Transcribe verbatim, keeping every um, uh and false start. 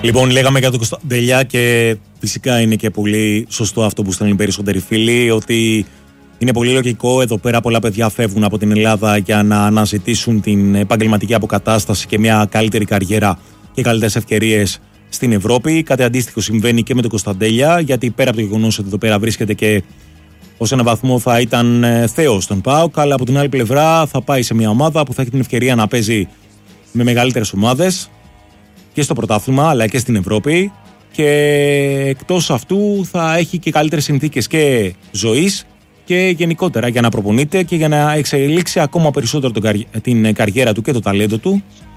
Λοιπόν, λέγαμε για τον Κωνσταντέλια και φυσικά είναι και πολύ σωστό αυτό που στέλνουν οι περισσότεροι φίλοι, ότι είναι πολύ λογικό εδώ πέρα πολλά παιδιά φεύγουν από την Ελλάδα για να αναζητήσουν την επαγγελματική αποκατάσταση και μια καλύτερη καριέρα και καλύτερες ευκαιρίες στην Ευρώπη. Κάτι αντίστοιχο συμβαίνει και με τον Κωνσταντέλια, γιατί πέρα από το γεγονός ότι εδώ πέρα βρίσκεται και ως έναν βαθμό θα ήταν θέος στον ΠΑΟΚ, αλλά από την άλλη πλευρά θα πάει σε μια ομάδα που θα έχει την ευκαιρία να παίζει με μεγαλύτερες ομάδες και στο πρωτάθλημα αλλά και στην Ευρώπη, και εκτός αυτού θα έχει και καλύτερες συνθήκες και ζωής και γενικότερα για να προπονείται και για να εξελίξει ακόμα περισσότερο τον, την καριέρα του και το ταλέντο του